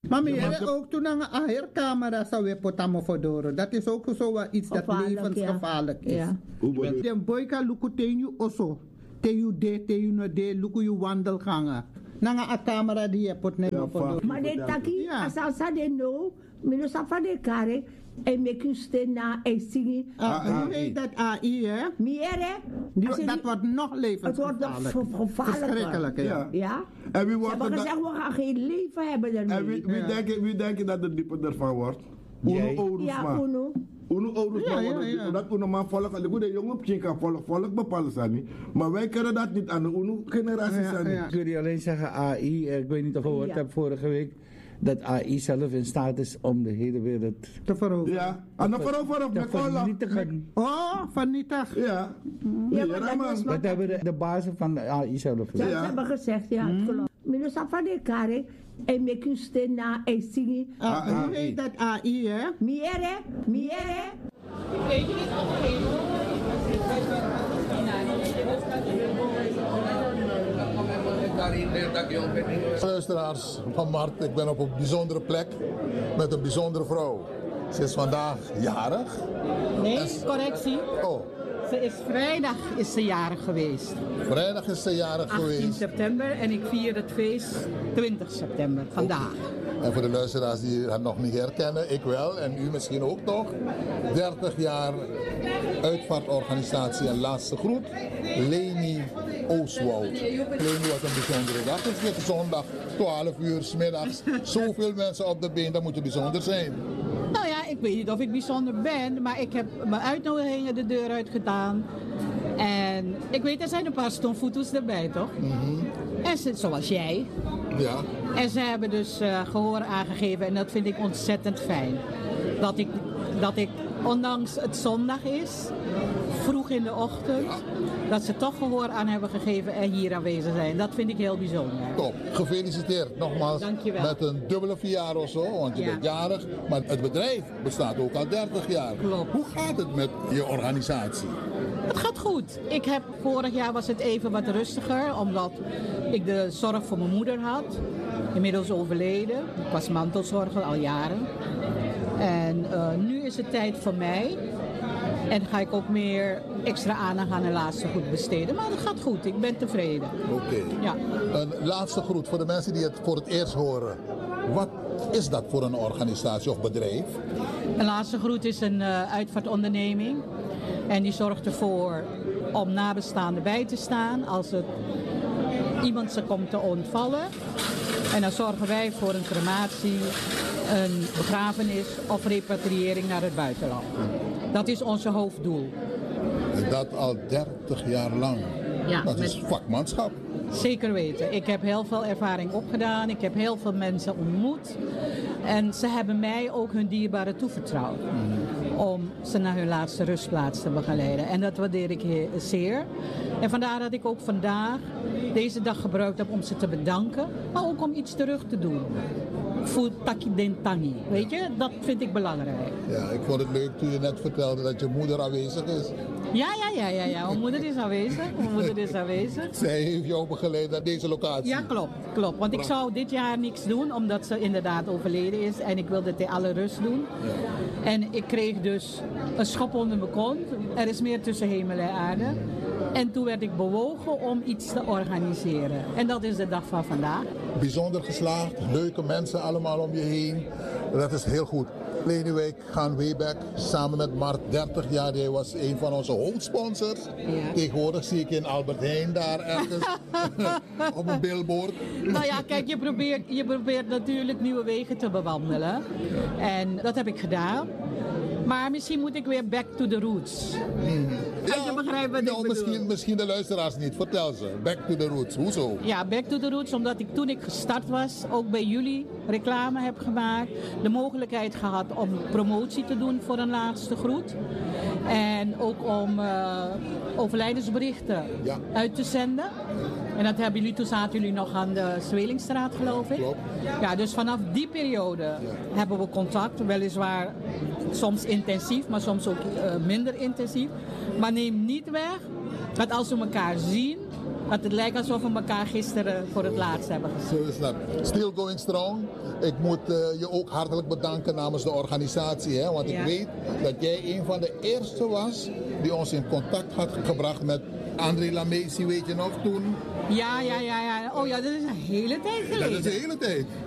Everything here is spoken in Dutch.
Maar meer ook toen aan een aircamera zou we potamo fodoro. Dat is ook zo iets dat levensgevaarlijk is. Ja. De boyka luku tenyu oso. Tenyu no de luku you wandelgangen. Nanga a camera die je pot nemen fodoro. Maar de taki, als sa de no, mino sa fa de kare, en make you stay na en zingen. Hoe heet dat AI, hè? Meer, Dat wordt nog levensgevaarlijk. Het wordt nog verschrikkelijk, ja. Ja. En wie Ze wordt hebben er gezegd, we gaan geen leven hebben en ermee. wie denk je dat de diepe ervan wordt? Jij? Uno ouders Ja, man. Uno. Ouders man worden diepe. Dat Uno man volk. De goede jongen op kan volk bepalen zijn niet. Maar wij kunnen dat niet aan de Uno generatie zijn niet. Ik wil je alleen zeggen AI, ik weet niet of je gehoord hebt vorige week, dat AI zelf in staat is om de hele wereld te veroveren. Ja, en dan veroveren met oorlog. vernietigen. Oh, vernietig. Ja. Ja, maar dat was Dat hebben de basis van de AI zelf gezegd. Ze hebben gezegd, ja, het geloof. Mino sa fa de kare, en make you stay na en zingen. Hoe heet dat AI, hè? Meer. Luisteraars van Mart, ik ben op een bijzondere plek met een bijzondere vrouw. Ze is vandaag jarig. Nee, correctie. Oh, Ze is vrijdag is ze jarig geweest. vrijdag is ze jarig 18 geweest. september en ik vier het feest 20 september, vandaag. En voor de luisteraars die haar nog niet herkennen, ik wel en u misschien ook nog. 30 jaar uitvaartorganisatie en laatste groet. Leni Oostwoud. Leni, wat een bijzondere dag. Het is dit zondag, 12 uur 's middags. Zoveel mensen op de been, dat moet je bijzonder zijn. Nou ja, ik weet niet of ik bijzonder ben, maar ik heb mijn uitnodigingen de deur uit gedaan. En ik weet, er zijn een paar stomfoeto's erbij, toch? En ze, zoals jij. Ja. En ze hebben dus gehoor aangegeven en dat vind ik ontzettend fijn. Dat ik, ondanks het zondag is, vroeg in de ochtend, dat ze toch gehoor aan hebben gegeven en hier aanwezig zijn. Dat vind ik heel bijzonder. Top, gefeliciteerd nogmaals. Dankjewel. Met een dubbele verjaar of zo, want je bent jarig. Maar het bedrijf bestaat ook al 30 jaar. Klopt. Hoe gaat het met je organisatie? Het gaat goed. Vorig jaar was het even wat rustiger, omdat ik de zorg voor mijn moeder had. Inmiddels overleden. Ik was mantelzorger al jaren. En nu is het tijd voor mij. En ga ik ook meer extra aandacht aan de laatste goed besteden. Maar het gaat goed, ik ben tevreden. Oké. Ja. Een laatste groet voor de mensen die het voor het eerst horen. Wat is dat voor een organisatie of bedrijf? Een laatste groet is een uitvaartonderneming. En die zorgt ervoor om nabestaanden bij te staan als iemand ze komt te ontvallen. En dan zorgen wij voor een crematie, een begrafenis of repatriëring naar het buitenland. Dat is onze hoofddoel. En dat al 30 jaar lang. Ja, Dat is vakmanschap. Zeker weten. Ik heb heel veel ervaring opgedaan. Ik heb heel veel mensen ontmoet. En ze hebben mij ook hun dierbaren toevertrouwd. Om ze naar hun laatste rustplaats te begeleiden. En dat waardeer ik zeer. En vandaar dat ik ook vandaag deze dag gebruikt heb om ze te bedanken. Maar ook om iets terug te doen. Voor taki den tangi. Weet je, dat vind ik belangrijk. Ja, ik vond het leuk toen je net vertelde dat je moeder aanwezig is. Ja. Mijn moeder is aanwezig. Zij heeft jou begeleid naar deze locatie. Ja, klopt. Want ik zou dit jaar niks doen, omdat ze inderdaad overleden is. En ik wilde het in alle rust doen. Ja. En ik kreeg dus een schop onder mijn kont. Er is meer tussen hemel en aarde. En toen werd ik bewogen om iets te organiseren. En dat is de dag van vandaag. Bijzonder geslaagd, leuke mensen allemaal om je heen. Dat is heel goed. Leni, wij gaan way back samen met Mart 30 jaar. Jij was een van onze hoofdsponsors. Ja. Tegenwoordig zie ik in Albert Heijn daar ergens op een billboard. Nou ja, kijk, je probeert natuurlijk nieuwe wegen te bewandelen. En dat heb ik gedaan. Maar misschien moet ik weer back to the roots. Als je begrijpt wat ik bedoel. Misschien de luisteraars niet. Vertel ze. Back to the roots. Hoezo? Ja, back to the roots. Omdat ik toen ik gestart was, ook bij jullie reclame heb gemaakt. De mogelijkheid gehad om promotie te doen voor een laatste groet. En ook om overlijdensberichten uit te zenden. En dat hebben jullie, toen zaten jullie nog aan de Zwelingstraat, geloof ik. Klopt. Ja, dus vanaf die periode hebben we contact. Weliswaar soms intensief, maar soms ook minder intensief. Maar neem niet weg dat als we elkaar zien, Dat het lijkt alsof we elkaar gisteren voor het laatst hebben gezien. Zo is dat. Still going strong. Ik moet je ook hartelijk bedanken namens de organisatie. Hè, want ik weet dat jij een van de eerste was die ons in contact had gebracht met André Lamesi, weet je nog toen? Ja. Oh ja, dat is een hele tijd geleden. Dat is de hele tijd.